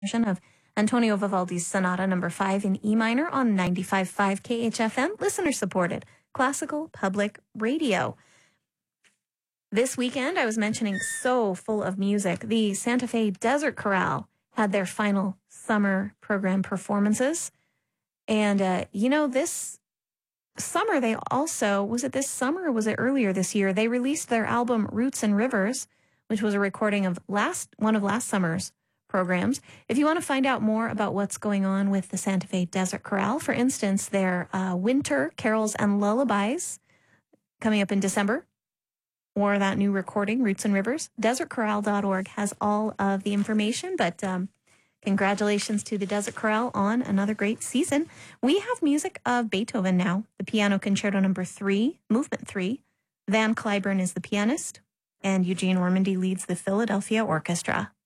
version of Antonio Vivaldi's Sonata Number 5 in E minor on 95.5 KHFM, listener-supported classical public radio. This weekend, I was mentioning, so full of music. The Santa Fe Desert Chorale had their final summer program performances. And, this summer, they also, was it this summer or was it earlier this year? They released their album Roots and Rivers, which was a recording of one of last summer's programs. If you want to find out more about what's going on with the Santa Fe Desert Chorale, for instance, their Winter Carols and Lullabies coming up in December, or that new recording, Roots and Rivers, desertchorale.org has all of the information. But congratulations to the Desert Chorale on another great season. We have music of Beethoven now, the Piano Concerto Number 3, Movement 3. Van Cliburn is the pianist, and Eugene Ormandy leads the Philadelphia Orchestra.